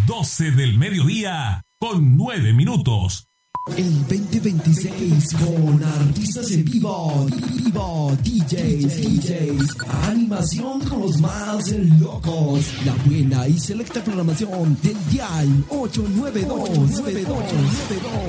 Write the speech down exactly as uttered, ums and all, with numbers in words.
doce del mediodía con nueve minutos. El veinte veintiséis con artistas en vivo, vivo, D Js, D Js, animación con los más locos, la buena y selecta programación del Dial ocho nueve dos.